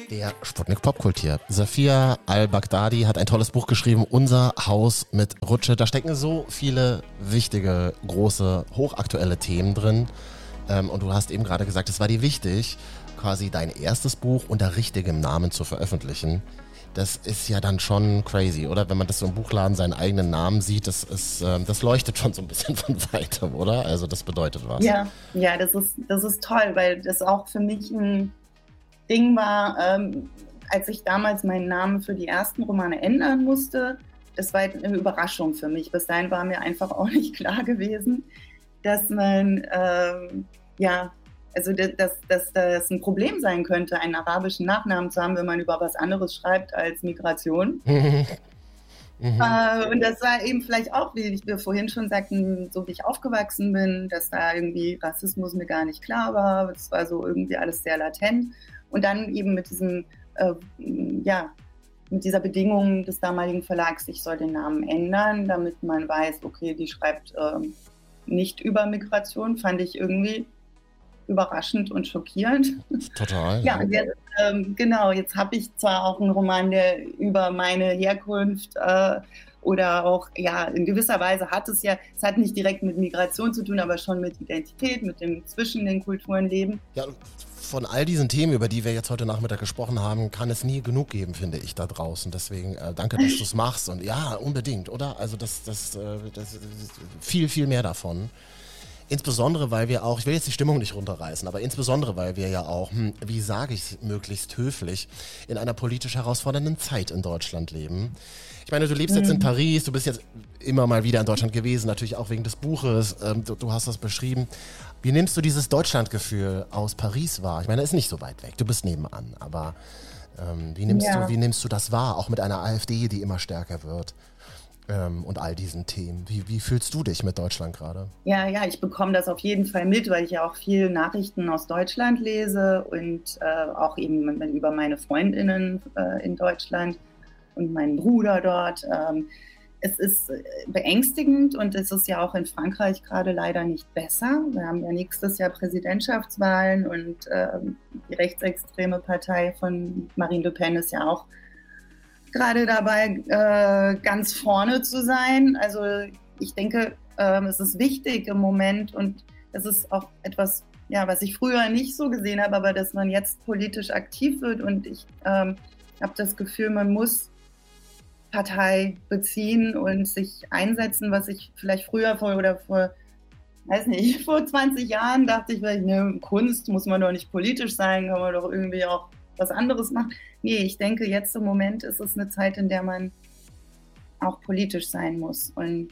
Der Sputnik Popkultur. Safia al-Baghdadi hat ein tolles Buch geschrieben, Unser Haus mit Rutsche. Da stecken so viele wichtige, große, hochaktuelle Themen drin. Und du hast eben gerade gesagt, es war dir wichtig, quasi dein erstes Buch unter richtigem Namen zu veröffentlichen. Das ist ja dann schon crazy, oder? Wenn man das so im Buchladen seinen eigenen Namen sieht, das leuchtet schon so ein bisschen von weitem, oder? Also das bedeutet was. Ja, das ist toll, weil das auch für mich ein Ding war, als ich damals meinen Namen für die ersten Romane ändern musste. Das war eine Überraschung für mich. Bis dahin war mir einfach auch nicht klar gewesen, dass man, dass das ein Problem sein könnte, einen arabischen Nachnamen zu haben, wenn man über was anderes schreibt als Migration. Und das war eben vielleicht auch, wie wir vorhin schon sagten, so wie ich aufgewachsen bin, dass da irgendwie Rassismus mir gar nicht klar war. Das war so irgendwie alles sehr latent. Und dann eben mit diesem, mit dieser Bedingung des damaligen Verlags, ich soll den Namen ändern, damit man weiß, okay, die schreibt nicht über Migration, fand ich irgendwie überraschend und schockierend. Total. Ja, jetzt, jetzt habe ich zwar auch einen Roman, der über meine Herkunft oder auch, in gewisser Weise es hat nicht direkt mit Migration zu tun, aber schon mit Identität, mit dem zwischen den Kulturen leben. Ja, von all diesen Themen, über die wir jetzt heute Nachmittag gesprochen haben, kann es nie genug geben, finde ich, da draußen. Deswegen danke, dass du es machst. Und ja, unbedingt, oder? Also das viel, viel mehr davon. Insbesondere, weil wir auch, ich will jetzt die Stimmung nicht runterreißen, aber insbesondere, weil wir ja auch, wie sage ich es möglichst höflich, in einer politisch herausfordernden Zeit in Deutschland leben. Ich meine, du lebst jetzt in Paris, du bist jetzt immer mal wieder in Deutschland gewesen, natürlich auch wegen des Buches, du hast das beschrieben. Wie nimmst du dieses Deutschlandgefühl aus Paris wahr? Ich meine, es ist nicht so weit weg, du bist nebenan, aber wie nimmst du das wahr, auch mit einer AfD, die immer stärker wird? Und all diesen Themen. Wie fühlst du dich mit Deutschland gerade? Ja, ich bekomme das auf jeden Fall mit, weil ich ja auch viel Nachrichten aus Deutschland lese und auch eben über meine Freundinnen in Deutschland und meinen Bruder dort. Es ist beängstigend und es ist ja auch in Frankreich gerade leider nicht besser. Wir haben ja nächstes Jahr Präsidentschaftswahlen und die rechtsextreme Partei von Marine Le Pen ist ja auch gerade dabei, ganz vorne zu sein. Also ich denke, es ist wichtig im Moment und es ist auch etwas, was ich früher nicht so gesehen habe, aber dass man jetzt politisch aktiv wird und ich habe das Gefühl, man muss Partei beziehen und sich einsetzen, was ich vielleicht früher vor 20 Jahren dachte ich, Kunst muss man doch nicht politisch sein, kann man doch irgendwie auch was anderes machen. Nee, ich denke, jetzt im Moment ist es eine Zeit, in der man auch politisch sein muss. Und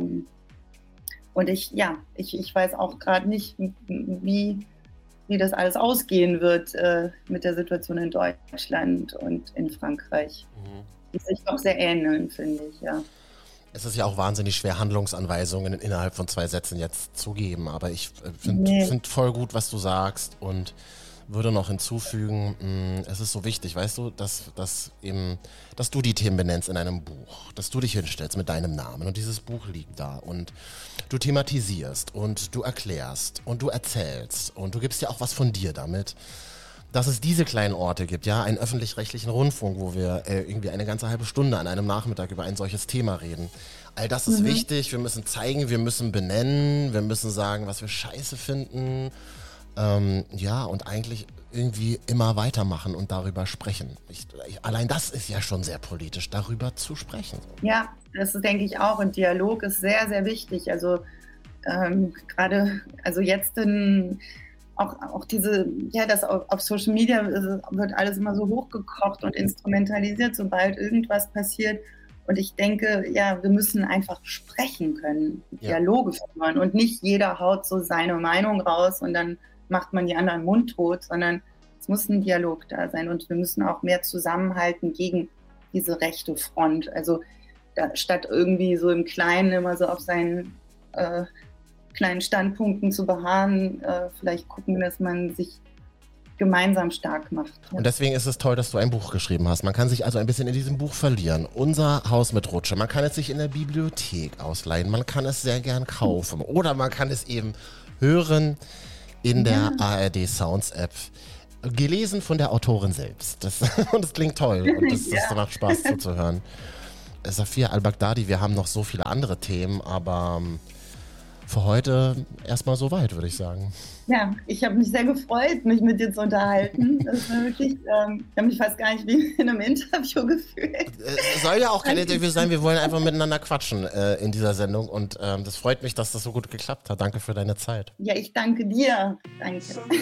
ich weiß auch gerade nicht, wie das alles ausgehen wird mit der Situation in Deutschland und in Frankreich. Die sich doch sehr ähneln, finde ich, ja. Es ist ja auch wahnsinnig schwer, Handlungsanweisungen innerhalb von 2 Sätzen jetzt zu geben, aber ich finde voll gut, was du sagst und würde noch hinzufügen, es ist so wichtig, weißt du, dass du die Themen benennst in einem Buch, dass du dich hinstellst mit deinem Namen und dieses Buch liegt da und du thematisierst und du erklärst und du erzählst und du gibst ja auch was von dir damit, dass es diese kleinen Orte gibt, ja, einen öffentlich-rechtlichen Rundfunk, wo wir irgendwie eine ganze halbe Stunde an einem Nachmittag über ein solches Thema reden. All das ist wichtig, wir müssen zeigen, wir müssen benennen, wir müssen sagen, was wir scheiße finden. Und eigentlich irgendwie immer weitermachen und darüber sprechen. Allein das ist ja schon sehr politisch, darüber zu sprechen. Ja, das denke ich auch. Und Dialog ist sehr, sehr wichtig. Also gerade, jetzt auch diese, das auf Social Media wird alles immer so hochgekocht und instrumentalisiert, sobald irgendwas passiert. Und ich denke, wir müssen einfach sprechen können, Dialoge führen und nicht jeder haut so seine Meinung raus und dann macht man die anderen mundtot, sondern es muss ein Dialog da sein und wir müssen auch mehr zusammenhalten gegen diese rechte Front. Also statt irgendwie so im Kleinen immer so auf seinen kleinen Standpunkten zu beharren, vielleicht gucken, dass man sich gemeinsam stark macht. Ja. Und deswegen ist es toll, dass du ein Buch geschrieben hast. Man kann sich also ein bisschen in diesem Buch verlieren. Unser Haus mit Rutsche. Man kann es sich in der Bibliothek ausleihen. Man kann es sehr gern kaufen. Oder man kann es eben hören in der ARD Sounds App. Gelesen von der Autorin selbst. Und das klingt toll und das macht Spaß zuzuhören. Safia al-Baghdadi, wir haben noch so viele andere Themen, aber für heute erstmal soweit, würde ich sagen. Ja, ich habe mich sehr gefreut, mich mit dir zu unterhalten. Das war wirklich, ich habe mich fast gar nicht wie in einem Interview gefühlt. Es soll ja auch kein Interview sein, wir wollen einfach miteinander quatschen in dieser Sendung und das freut mich, dass das so gut geklappt hat. Danke für deine Zeit. Ja, ich danke dir. Danke.